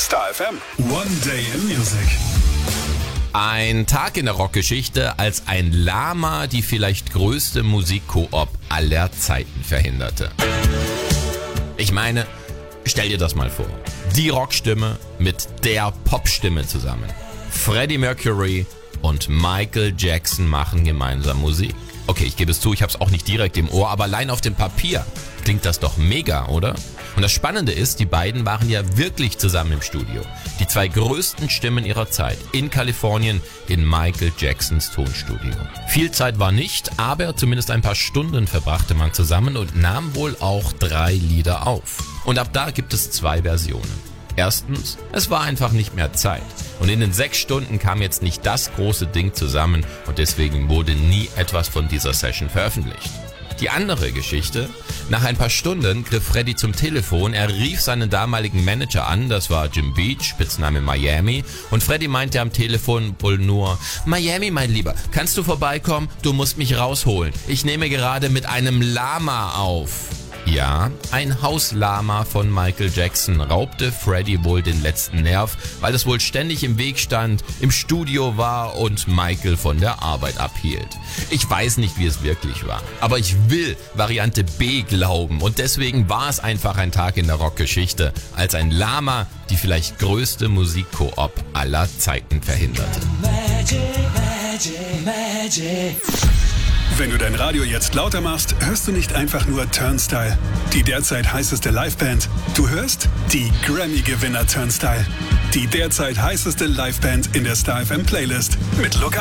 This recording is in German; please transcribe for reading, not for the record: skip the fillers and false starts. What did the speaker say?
Star FM. One Day in Music. Ein Tag in der Rockgeschichte, als ein Lama die vielleicht größte Musikkoop aller Zeiten verhinderte. Ich meine, stell dir das mal vor. Die Rockstimme mit der Popstimme zusammen. Freddie Mercury und Michael Jackson machen gemeinsam Musik. Okay, ich gebe es zu, ich habe es auch nicht direkt im Ohr, aber allein auf dem Papier klingt das doch mega, oder? Und das Spannende ist, die beiden waren ja wirklich zusammen im Studio. Die zwei größten Stimmen ihrer Zeit in Kalifornien in Michael Jacksons Tonstudio. Viel Zeit war nicht, aber zumindest ein paar Stunden verbrachte man zusammen und nahm wohl auch 3 Lieder auf. Und ab da gibt es 2 Versionen. Erstens, es war einfach nicht mehr Zeit. Und in den 6 Stunden kam jetzt nicht das große Ding zusammen und deswegen wurde nie etwas von dieser Session veröffentlicht. Die andere Geschichte: Nach ein paar Stunden griff Freddie zum Telefon, er rief seinen damaligen Manager an, das war Jim Beach, Spitzname Miami, und Freddie meinte am Telefon wohl nur: Miami, mein Lieber, kannst du vorbeikommen? Du musst mich rausholen. Ich nehme gerade mit einem Lama auf. Ja, ein Hauslama von Michael Jackson raubte Freddie wohl den letzten Nerv, weil es wohl ständig im Weg stand, im Studio war und Michael von der Arbeit abhielt. Ich weiß nicht, wie es wirklich war, aber ich will Variante B glauben und deswegen war es einfach ein Tag in der Rockgeschichte, als ein Lama die vielleicht größte Musikkoop aller Zeiten verhinderte. Magic, magic, magic. Wenn du dein Radio jetzt lauter machst, hörst du nicht einfach nur Turnstile, die derzeit heißeste Liveband. Du hörst die Grammy-Gewinner Turnstile, die derzeit heißeste Liveband in der Star FM Playlist mit Luca